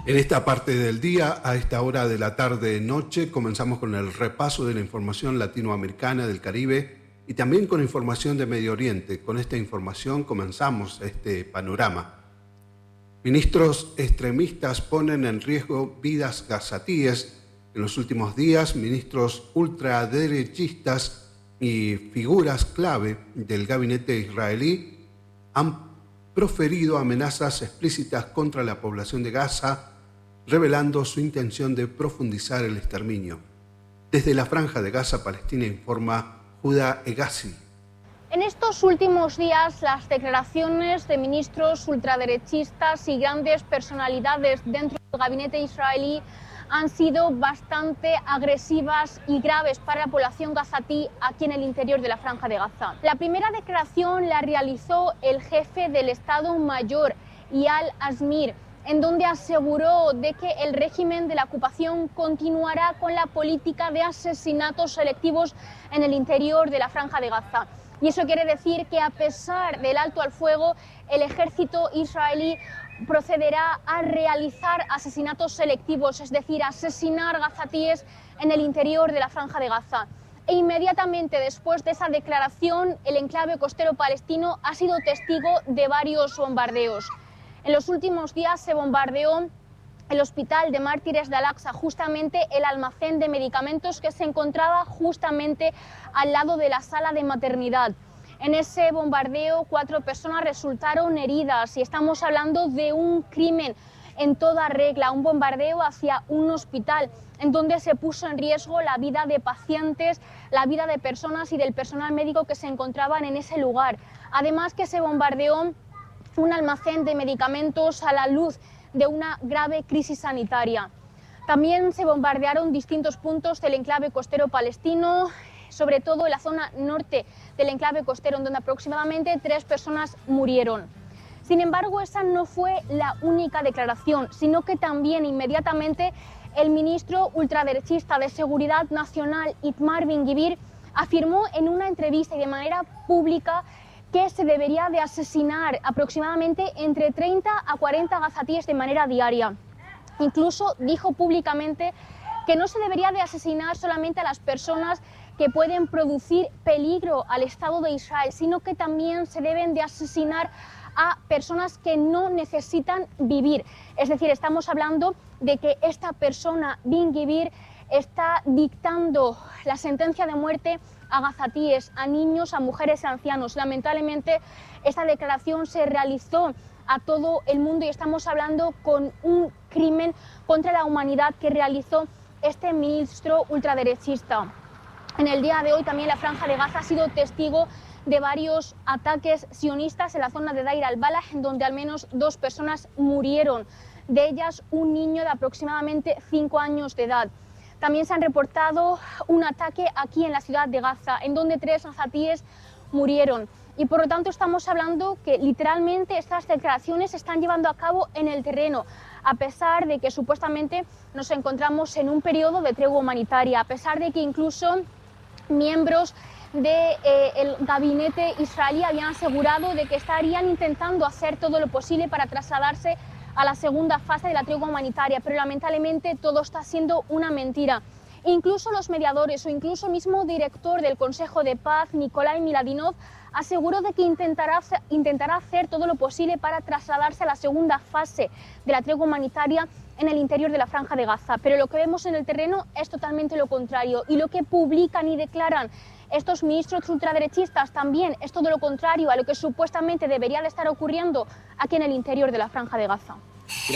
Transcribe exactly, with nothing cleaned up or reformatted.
En esta parte del día, a esta hora de la tarde-noche, comenzamos con el repaso de la información latinoamericana del Caribe y también con información de Medio Oriente. Con esta información comenzamos este panorama. Ministros extremistas ponen en riesgo vidas gazatíes. En los últimos días, ministros ultraderechistas y figuras clave del gabinete israelí han proferido amenazas explícitas contra la población de Gaza, revelando su intención de profundizar el exterminio. Desde la Franja de Gaza, Palestina, informa Judá Hegazi. En estos últimos días, las declaraciones de ministros ultraderechistas y grandes personalidades dentro del gabinete israelí han sido bastante agresivas y graves para la población gazatí aquí en el interior de la Franja de Gaza. La primera declaración la realizó el jefe del Estado Mayor, Eyal Zamir, en donde aseguró de que el régimen de la ocupación continuará con la política de asesinatos selectivos en el interior de la Franja de Gaza. Y eso quiere decir que a pesar del alto al fuego, el ejército israelí procederá a realizar asesinatos selectivos, es decir, asesinar gazatíes en el interior de la Franja de Gaza. E inmediatamente después de esa declaración, el enclave costero palestino ha sido testigo de varios bombardeos. En los últimos días se bombardeó el hospital de mártires de Al-Aqsa, justamente el almacén de medicamentos que se encontraba justamente al lado de la sala de maternidad. En ese bombardeo, cuatro personas resultaron heridas y estamos hablando de un crimen en toda regla, un bombardeo hacia un hospital en donde se puso en riesgo la vida de pacientes, la vida de personas y del personal médico que se encontraban en ese lugar. Además que se bombardeó un almacén de medicamentos a la luz de una grave crisis sanitaria. También se bombardearon distintos puntos del enclave costero palestino, sobre todo en la zona norte del enclave costero, donde aproximadamente tres personas murieron. Sin embargo, esa no fue la única declaración, sino que también inmediatamente el ministro ultraderechista de Seguridad Nacional, Itamar Ben-Gvir, afirmó en una entrevista y de manera pública que se debería de asesinar aproximadamente entre treinta a cuarenta gazatíes de manera diaria. Incluso dijo públicamente que no se debería de asesinar solamente a las personas que pueden producir peligro al Estado de Israel, sino que también se deben de asesinar a personas que no necesitan vivir. Es decir, estamos hablando de que esta persona, Ben-Gvir, está dictando la sentencia de muerte a gazatíes, a niños, a mujeres y ancianos. Lamentablemente, esta declaración se realizó a todo el mundo y estamos hablando con un crimen contra la humanidad que realizó este ministro ultraderechista. En el día de hoy también la Franja de Gaza ha sido testigo de varios ataques sionistas en la zona de Deir al-Balah, en donde al menos dos personas murieron, de ellas un niño de aproximadamente cinco años de edad. También se han reportado un ataque aquí en la ciudad de Gaza, en donde tres gazatíes murieron. Y por lo tanto estamos hablando que literalmente estas declaraciones se están llevando a cabo en el terreno, a pesar de que supuestamente nos encontramos en un periodo de tregua humanitaria, a pesar de que incluso miembros del de, gabinete israelí habían asegurado de que estarían intentando hacer todo lo posible para trasladarse a la segunda fase de la tregua humanitaria, pero lamentablemente todo está siendo una mentira. Incluso los mediadores o incluso el mismo director del Consejo de Paz, Nikolai Miladinov, aseguró de que intentará, intentará hacer todo lo posible para trasladarse a la segunda fase de la tregua humanitaria en el interior de la Franja de Gaza. Pero lo que vemos en el terreno es totalmente lo contrario, y lo que publican y declaran estos ministros ultraderechistas también es todo lo contrario a lo que supuestamente debería de estar ocurriendo aquí en el interior de la Franja de Gaza.